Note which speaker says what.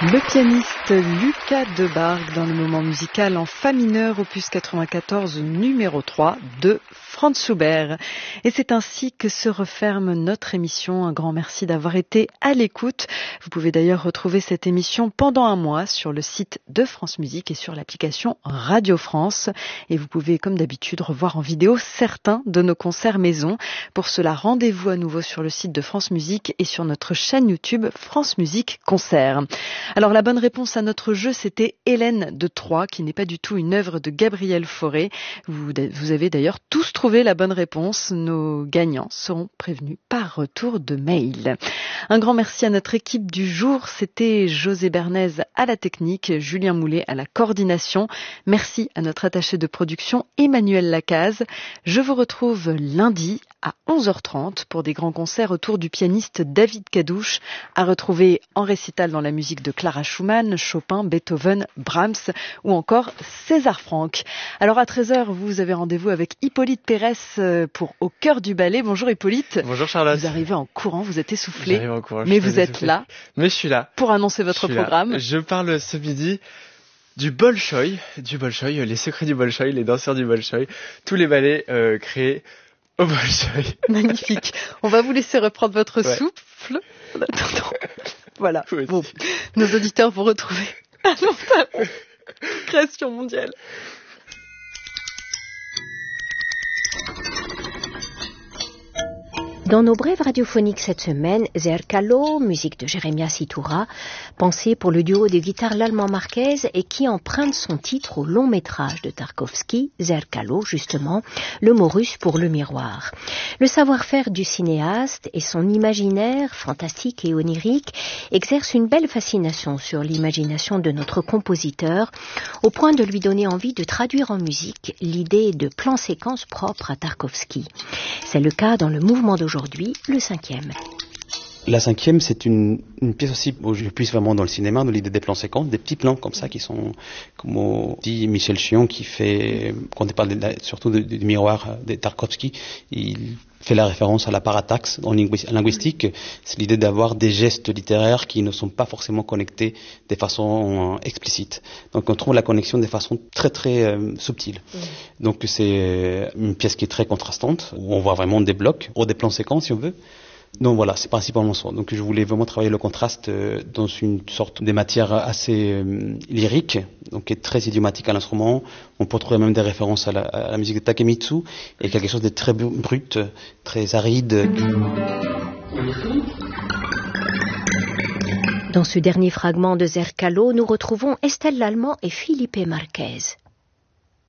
Speaker 1: Le pianiste Lucas Debargue dans le moment musical en fa mineur, opus 94, numéro 3 de Franz Schubert. Et c'est ainsi que se referme notre émission. Un grand merci d'avoir été à l'écoute. Vous pouvez d'ailleurs retrouver cette émission pendant un mois sur le site de France Musique et sur l'application Radio France. Et vous pouvez, comme d'habitude, revoir en vidéo certains de nos concerts maison. Pour cela, rendez-vous à nouveau sur le site de France Musique et sur notre chaîne YouTube France Musique Concert. Alors la bonne réponse à notre jeu, c'était Hélène de Troyes, qui n'est pas du tout une œuvre de Gabriel Fauré. Vous avez d'ailleurs tous trouvé la bonne réponse. Nos gagnants seront prévenus par retour de mail. Un grand merci à notre équipe du jour. C'était José Bernays à la technique, Julien Moulet à la coordination. Merci à notre attaché de production Emmanuel Lacaze. Je vous retrouve lundi à 11h30 pour des grands concerts autour du pianiste David Kadouche, à retrouver en récital dans la musique de Clara Schumann, Chopin, Beethoven, Brahms ou encore César Franck. Alors à 13h, vous avez rendez-vous avec Hippolyte Pérez pour Au cœur du ballet. Bonjour Hippolyte.
Speaker 2: Bonjour Charlotte.
Speaker 1: Vous arrivez en courant, vous êtes essoufflé.
Speaker 2: J'arrive en courant,
Speaker 1: mais vous êtes là.
Speaker 2: Mais je suis là.
Speaker 1: Pour annoncer votre programme.
Speaker 2: Là. Je parle ce midi du Bolchoï, les secrets du Bolchoï, les danseurs du Bolchoï, tous les ballets créés au Bolchoï.
Speaker 1: Magnifique. On va vous laisser reprendre votre souffle. En attendant. Voilà. Bon, nos auditeurs vont retrouver un autre création mondiale.
Speaker 3: Dans nos brèves radiophoniques cette semaine, Zerkalo, musique de Jeremias Iturra, pensée pour le duo de guitare l'allemand Marquez et qui emprunte son titre au long métrage de Tarkovsky, Zerkalo justement, le mot russe pour le miroir. Le savoir-faire du cinéaste et son imaginaire, fantastique et onirique, exercent une belle fascination sur l'imagination de notre compositeur, au point de lui donner envie de traduire en musique l'idée de plan-séquence propre à Tarkovsky. C'est le cas dans le mouvement d'aujourd'hui, le 5e.
Speaker 4: La 5e, c'est une pièce aussi où je puisse vraiment dans le cinéma, dans l'idée des plans séquences, des petits plans comme ça qui sont, comme dit Michel Chion, qui fait, quand il parle surtout du miroir de Tarkovsky, il fait la référence à la parataxe en linguistique. C'est l'idée d'avoir des gestes littéraires qui ne sont pas forcément connectés de façon explicite. Donc on trouve la connexion de façon très très subtile. Donc c'est une pièce qui est très contrastante, où on voit vraiment des blocs, ou des plans séquences si on veut. Donc voilà, c'est principalement ça. Donc je voulais vraiment travailler le contraste dans une sorte de matière assez lyrique, donc qui est très idiomatique à l'instrument. On peut trouver même des références à la musique de Takemitsu, et quelque chose de très brut, très aride.
Speaker 3: Dans ce dernier fragment de Zerkalo, nous retrouvons Estelle Lallemand et Felipe Marquez.